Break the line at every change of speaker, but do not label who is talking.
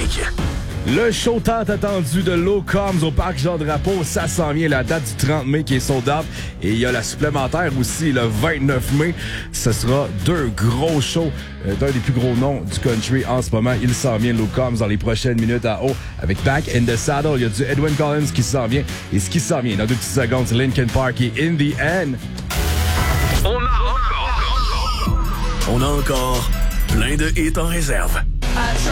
musique.
Le show tant attendu de Low Combs au Parc Jean-Drapeau, ça s'en vient, la date du 30 mai qui est sold out. Et il y a la supplémentaire aussi, le 29 mai. Ce sera deux gros shows d'un des plus gros noms du country en ce moment. Il s'en vient, Low Combs, dans les prochaines minutes à haut. Avec Back in the Saddle, il y a du Edwin Collins qui s'en vient. Et ce qui s'en vient dans 2 petites secondes, c'est Linkin Park et In the End.
On a encore plein de hits en réserve.